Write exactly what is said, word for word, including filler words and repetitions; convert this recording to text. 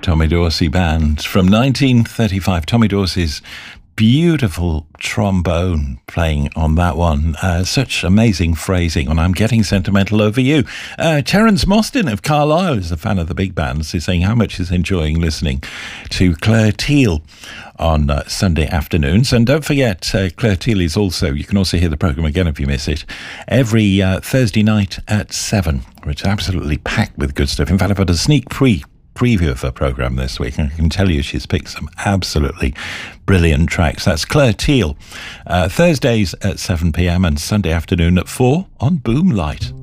Tommy Dorsey Band from nineteen thirty-five. Tommy Dorsey's beautiful trombone playing on that one. Uh, such amazing phrasing on I'm Getting Sentimental Over You. Uh, Terence Mostyn of Carlisle is a fan of the big bands. He's saying how much he's enjoying listening to Claire Teal on uh, Sunday afternoons. And don't forget, uh, Claire Teal is also, you can also hear the programme again if you miss it, every uh, Thursday night at seven, which is absolutely packed with good stuff. In fact, I've had a sneak pre preview of her programme this week, and I can tell you she's picked some absolutely brilliant tracks. That's Claire Teal, uh, Thursdays at seven p.m. and Sunday afternoon at four on Boomlight.